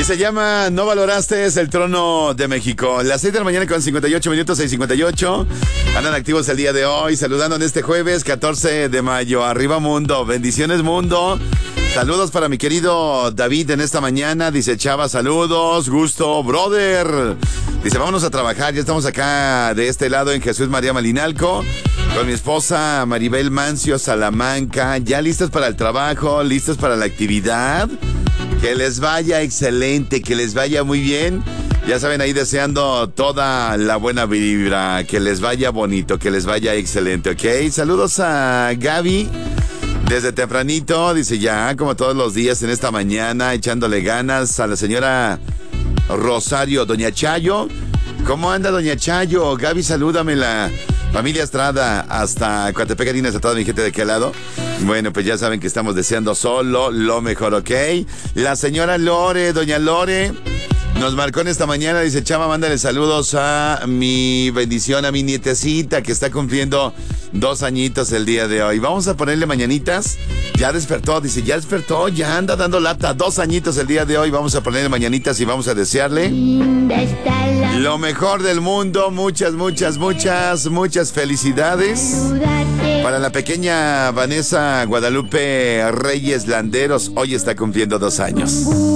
Y se llama No valoraste el trono de México. Las 6 de la mañana con 58 minutos, 6:58. Andan activos el día de hoy, saludando en este jueves 14 de mayo. Arriba mundo, bendiciones mundo. Saludos para mi querido David en esta mañana. Dice Chava, saludos, gusto, brother. Dice, vámonos a trabajar. Ya estamos acá de este lado en Jesús María Malinalco. Con mi esposa Maribel Mancio Salamanca. Ya listos para el trabajo, listos para la actividad. Que les vaya excelente, que les vaya muy bien. Ya saben, ahí deseando toda la buena vibra. Que les vaya bonito, que les vaya excelente, ¿ok? Saludos a Gaby. Desde tempranito, dice ya, como todos los días en esta mañana, echándole ganas a la señora Rosario, doña Chayo. ¿Cómo anda doña Chayo? Gaby, salúdamela. Familia Estrada, hasta Coatepec, Harinas, a toda mi gente de aquel lado. Bueno, pues ya saben que estamos deseando solo lo mejor, ¿ok? La señora Lore, doña Lore, nos marcó en esta mañana, dice, Chava, mándale saludos a mi bendición, a mi nietecita que está cumpliendo 2 añitos el día de hoy. Vamos a ponerle mañanitas. Ya despertó, dice, ya despertó, ya anda dando lata. 2 añitos el día de hoy. Vamos a ponerle mañanitas y vamos a desearle lo mejor del mundo. Muchas, muchas, muchas, muchas felicidades. Para la pequeña Vanessa Guadalupe Reyes Landeros, hoy está cumpliendo 2 años.